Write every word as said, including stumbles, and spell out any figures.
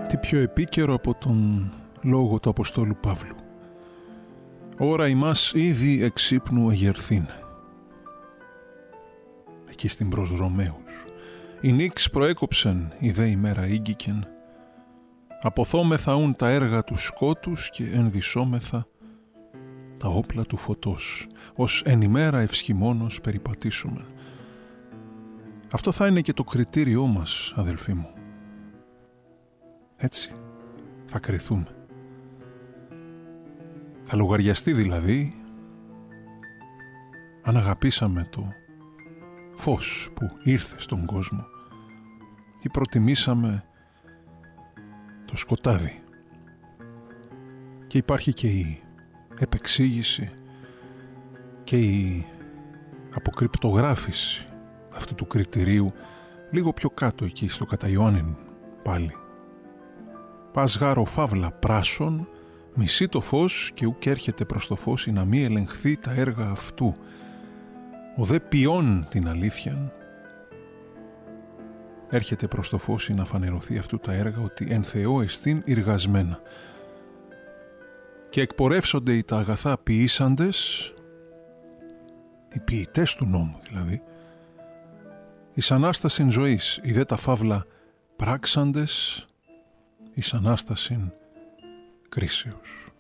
Τι πιο επίκαιρο από τον λόγο του Αποστόλου Παύλου. Ωρα ημάς ήδη εξ ύπνου εγερθήν. Εκεί στην προς Ρωμαίους. Η νύξ προέκοψεν, η δε ημέρα ήγγικεν. Αποθόμεθα ούν τα έργα του σκότους και ενδυσόμεθα τα όπλα του φωτός, ως εν ημέρα ευσχημόνος περιπατήσουμε. Αυτό θα είναι και το κριτήριό μας, αδελφοί μου. Έτσι θα κριθούμε. Θα λογαριαστεί δηλαδή αν αγαπήσαμε το φως που ήρθε στον κόσμο ή προτιμήσαμε το σκοτάδι. Και υπάρχει και η επεξήγηση και η αποκρυπτογράφηση αυτού του κριτηρίου λίγο πιο κάτω εκεί στο κατά Ιωάννην πάλι. Πας γάρο φαύλα πράσον, μισεί το φως και ουκ έρχεται προς το φως ή να μη ελεγχθεί τα έργα αυτού. Ο δε ποιόν την αλήθειαν έρχεται προς το φως ή να φανερωθεί αυτού τα έργα ότι εν Θεώ εστίν ιργασμένα. Και εκπορεύσονται οι τα αγαθά ποιήσαντες, οι ποιητές του νόμου δηλαδή, εις Ανάστασιν ζωής, οι δε τα φαύλα πράξαντες, εις Ανάστασιν κρίσεως.